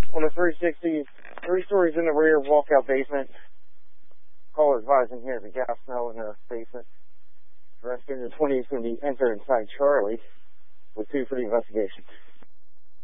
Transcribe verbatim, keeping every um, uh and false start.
On a three sixty, three stories in the rear, walkout basement. Caller advising here the gas smell in the basement. The rest of the twenty is going to be entered inside Charlie with two for the investigation.